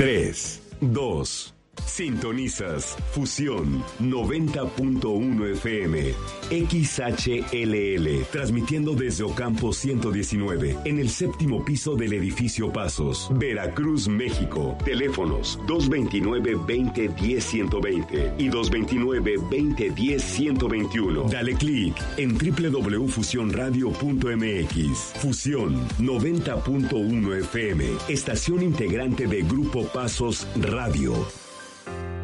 3, 2. Sintonizas Fusión 90.1 FM XHLL, transmitiendo desde Ocampo 119 en el séptimo piso del edificio Pasos, Veracruz, México. Teléfonos 229-2010-120 y 229-2010-121. Dale clic en www.fusionradio.mx. Fusión 90.1 FM, estación integrante de Grupo Pasos Radio.